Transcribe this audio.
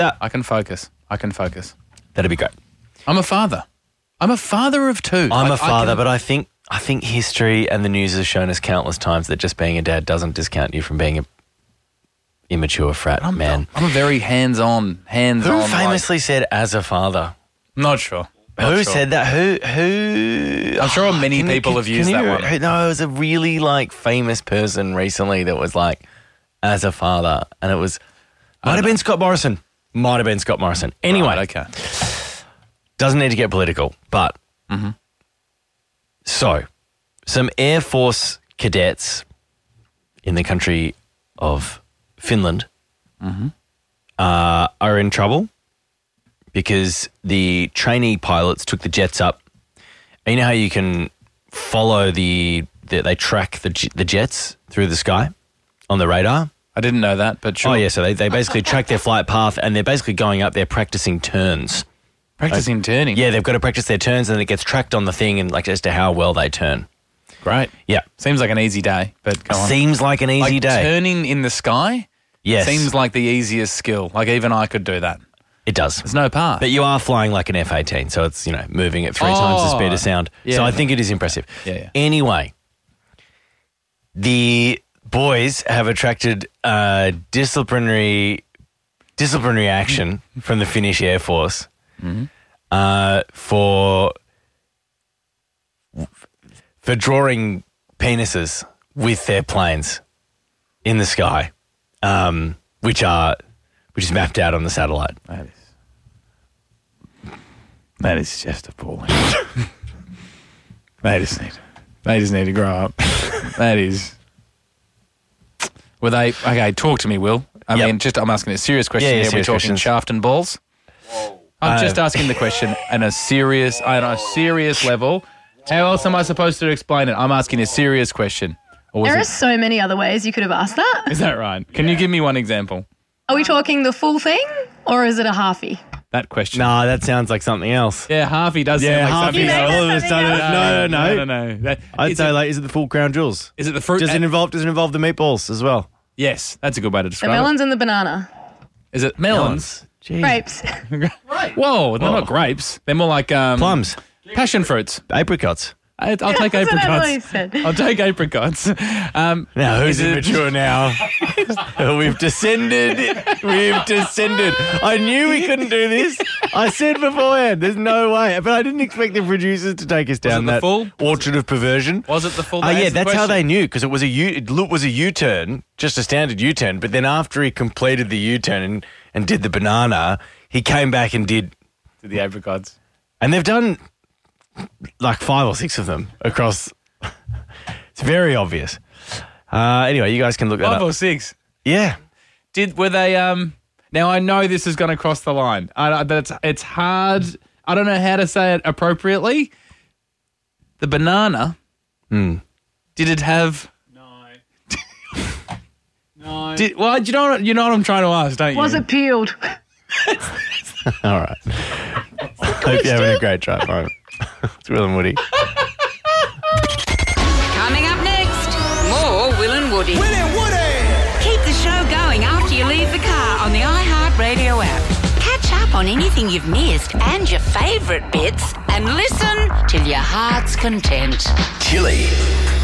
I can focus. That'd be great. I'm a father. I'm a father of two. I'm a father, but I think history and the news has shown us countless times that just being a dad doesn't discount you from being an immature frat man. I'm a very hands-on. Who famously said as a father? Not sure. Who said that? Who? I'm sure many people have used that one. No, it was a really famous person recently that was as a father, and it was might have been Scott Morrison. Anyway, right, okay. Doesn't need to get political, but so some Air Force cadets in the country of Finland are in trouble because the trainee pilots took the jets up. And you know how you can follow they track the jets through the sky on the radar? I didn't know that, but sure. Oh, yeah, so they basically track their flight path and they're basically going up there practicing turns. Practicing turning? Yeah, they've got to practice their turns and it gets tracked on the thing and as to how well they turn. Great. Yeah. Seems like an easy day, but go on. Seems like an easy day. Turning in the sky? Yes. Seems like the easiest skill. Even I could do that. It does. There's no path. But you are flying like an F-18, so it's, moving at 3 times the speed of sound. Yeah. So I think it is impressive. Yeah. Anyway, the boys have attracted disciplinary action from the Finnish Air Force for drawing penises with their planes in the sky, which is mapped out on the satellite. That is just appalling. They just need to grow up. That is. Were they okay? Talk to me, Will. I'm asking a serious question here. We're talking shaft and balls. Whoa. I'm just asking the question on a serious level. How else am I supposed to explain it? I'm asking a serious question. There are so many other ways you could have asked that. Is that right? Can you give me one example? Are we talking the full thing or is it a halfie? That question. No, that sounds like something else. Yeah, halfie does sound like something else. All of a sudden, no. I'd say is it the full crown jewels? Is it the fruit? Does it involve the meatballs as well? Yes, that's a good way to describe it. The melons and the banana. Is it melons? Grapes. Whoa, they're not grapes. They're more like plums, passion fruits, apricots. I'll take apricots. I'll take apricots. Now, who's immature now? We've descended. I knew we couldn't do this. I said beforehand, there's no way. But I didn't expect the producers to take us down that orchard of perversion. Was it the full? Yeah, that's how they knew, because it was a U-turn, just a standard U-turn. But then after he completed the U-turn and did the banana, he came back and did the apricots. And they've done 5 or 6 of them across. It's very obvious. Anyway, you guys can look that up. 5 or 6? Yeah. Were they? Now I know this is going to cross the line. It's hard. I don't know how to say it appropriately. The banana. Did it have? No. No. You know what I'm trying to ask, don't you? Was it peeled? All right. Hope you're having a great drive home. It's Will and Woody. Coming up next, more Will and Woody. Will and Woody! Keep the show going after you leave the car on the iHeartRadio app. Catch up on anything you've missed and your favourite bits and listen till your heart's content. Chili.